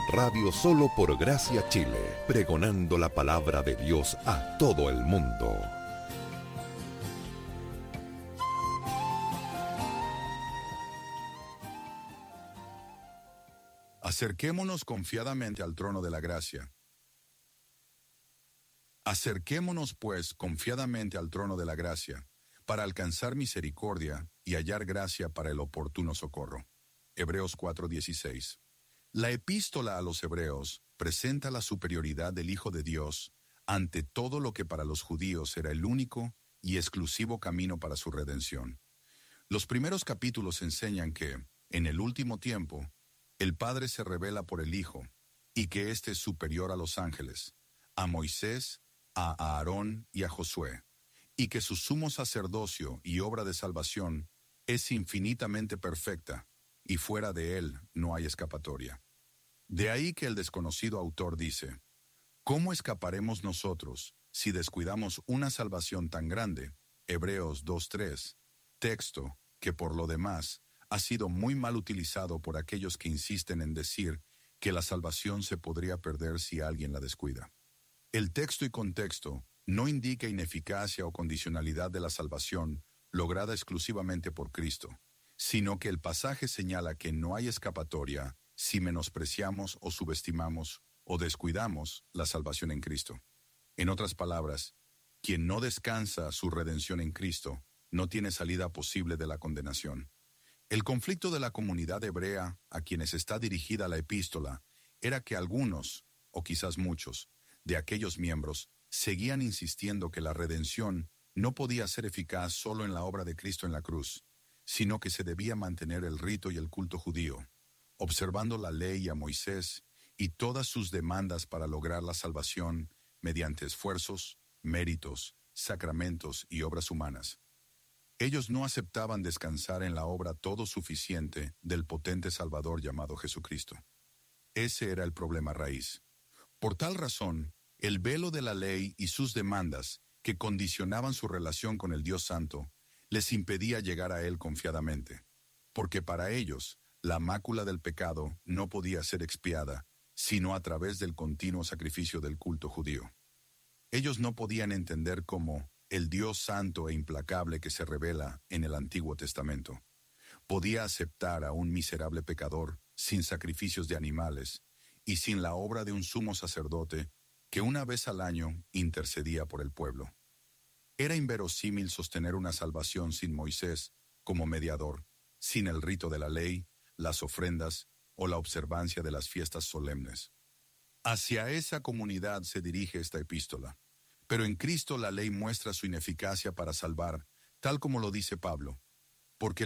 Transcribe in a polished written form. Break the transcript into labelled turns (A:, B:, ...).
A: Radio Solo por Gracia Chile, pregonando la palabra de Dios a todo el mundo.
B: Acerquémonos confiadamente al trono de la gracia. Acerquémonos, pues, confiadamente al trono de la gracia, para alcanzar misericordia y hallar gracia para el oportuno socorro. Hebreos 4:16. La epístola a los Hebreos presenta la superioridad del Hijo de Dios ante todo lo que para los judíos era el único y exclusivo camino para su redención. Los primeros capítulos enseñan que, en el último tiempo, el Padre se revela por el Hijo, y que éste es superior a los ángeles, a Moisés, a Aarón y a Josué, y que su sumo sacerdocio y obra de salvación es infinitamente perfecta, y fuera de él no hay escapatoria. De ahí que el desconocido autor dice: ¿cómo escaparemos nosotros si descuidamos una salvación tan grande? Hebreos 2:3, texto que por lo demás ha sido muy mal utilizado por aquellos que insisten en decir que la salvación se podría perder si alguien la descuida. El texto y contexto no indica ineficacia o condicionalidad de la salvación lograda exclusivamente por Cristo, sino que el pasaje señala que no hay escapatoria si menospreciamos o subestimamos o descuidamos la salvación en Cristo. En otras palabras, quien no descansa su redención en Cristo no tiene salida posible de la condenación. El conflicto de la comunidad hebrea a quienes está dirigida la epístola era que algunos, o quizás muchos, de aquellos miembros seguían insistiendo que la redención no podía ser eficaz solo en la obra de Cristo en la cruz, sino que se debía mantener el rito y el culto judío, observando la ley a Moisés y todas sus demandas para lograr la salvación mediante esfuerzos, méritos, sacramentos y obras humanas. Ellos no aceptaban descansar en la obra todo suficiente del potente Salvador llamado Jesucristo. Ese era el problema raíz. Por tal razón, el velo de la ley y sus demandas, que condicionaban su relación con el Dios Santo, les impedía llegar a Él confiadamente, porque para ellos, la mácula del pecado no podía ser expiada, sino a través del continuo sacrificio del culto judío. Ellos no podían entender cómo el Dios santo e implacable que se revela en el Antiguo Testamento podía aceptar a un miserable pecador sin sacrificios de animales y sin la obra de un sumo sacerdote que una vez al año intercedía por el pueblo. Era inverosímil sostener una salvación sin Moisés como mediador, sin el rito de la ley, las ofrendas o la observancia de las fiestas solemnes. Hacia esa comunidad se dirige esta epístola. Pero en Cristo la ley muestra su ineficacia para salvar, tal como lo dice Pablo, porque